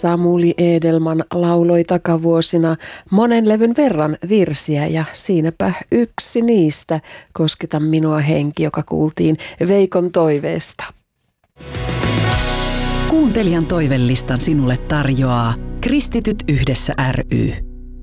Samuli Edelman lauloi takavuosina monen levyn verran virsiä ja siinäpä yksi niistä, Kosketa minua henki, joka kuultiin Veikon toiveesta. Kuuntelijan toivelistan sinulle tarjoaa Kristityt yhdessä ry.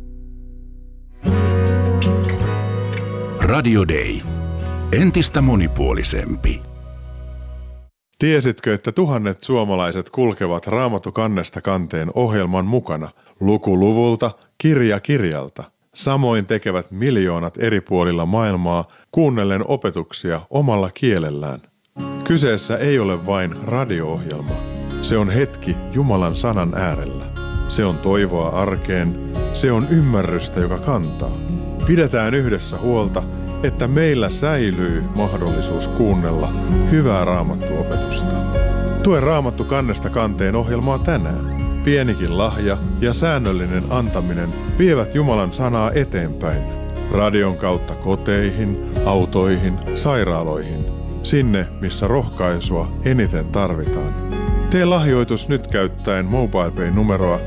Radio Day. Entistä monipuolisempi. Tiesitkö, että tuhannet suomalaiset kulkevat Raamattu kannesta kanteen ohjelman mukana, luku luvulta, kirja kirjalta? Samoin tekevät miljoonat eri puolilla maailmaa kuunnellen opetuksia omalla kielellään. Kyseessä ei ole vain radio-ohjelma. Se on hetki Jumalan sanan äärellä. Se on toivoa arkeen. Se on ymmärrystä, joka kantaa. Pidetään yhdessä huolta, että meillä säilyy mahdollisuus kuunnella hyvää Raamattu-opetusta. Tue Raamattu kannesta kanteen ohjelmaa tänään. Pienikin lahja ja säännöllinen antaminen vievät Jumalan sanaa eteenpäin. Radion kautta koteihin, autoihin, sairaaloihin. Sinne, missä rohkaisua eniten tarvitaan. Tee lahjoitus nyt käyttäen MobilePay-numeroa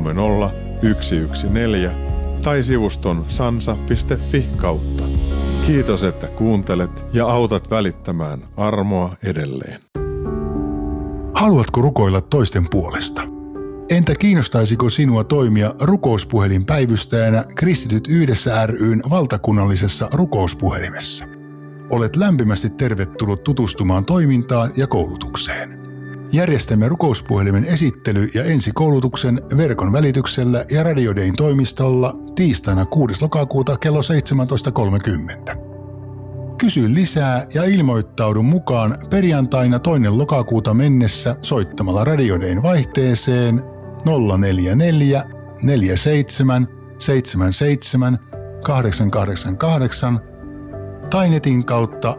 30114 tai sivuston sansa.fi kautta. Kiitos, että kuuntelet ja autat välittämään armoa edelleen. Haluatko rukoilla toisten puolesta? Entä kiinnostaisiko sinua toimia rukouspuhelinpäivystäjänä Kristityt yhdessä ry:n valtakunnallisessa rukouspuhelimessa? Olet lämpimästi tervetullut tutustumaan toimintaan ja koulutukseen. Järjestämme rukouspuhelimen esittely- ja ensikoulutuksen verkon välityksellä ja Radio Dayn toimistolla tiistaina 6. lokakuuta kello 17.30. Kysy lisää ja ilmoittaudu mukaan perjantaina 2. lokakuuta mennessä soittamalla Radio Dayn vaihteeseen 044 47 77 888 tai netin kautta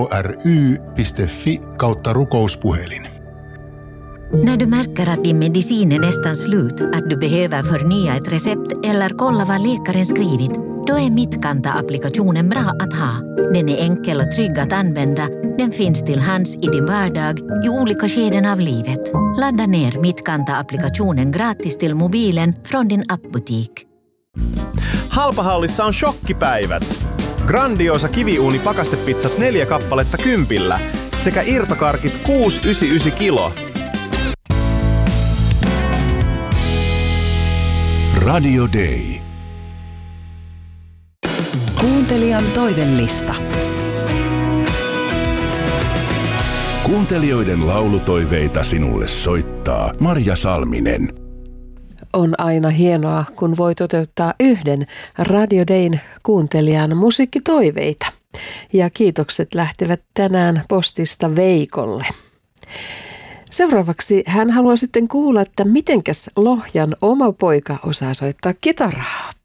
kry.fi/rukouspuhelin. När du märker att din medicin är nästan slut, att du behöver förnya ett recept eller kolla vad läkaren skrivit, då är Mittkanta-applikationen bra att ha. Den är enkel och trygg att använda. Den finns till hands i din vardag i olika skeden av livet. Ladda ner Mittkanta-applikationen gratis till mobilen från din appbutik. Halpahallissa on shokkipäivät. Grandiosa kiviuuni pakastepizzat 4 kappaletta 10 sekä irtokarkit 6,99 kilo. Radio Day. Kuuntelijan toivelista. Kuuntelijoiden laulutoiveita sinulle soittaa Marja Salminen. On aina hienoa, kun voi toteuttaa yhden Radio Dayn kuuntelijan musiikkitoiveita. Ja kiitokset lähtevät tänään postista Veikolle. Seuraavaksi hän haluaa sitten kuulla, että mitenkäs Lohjan oma poika osaa soittaa kitaraa.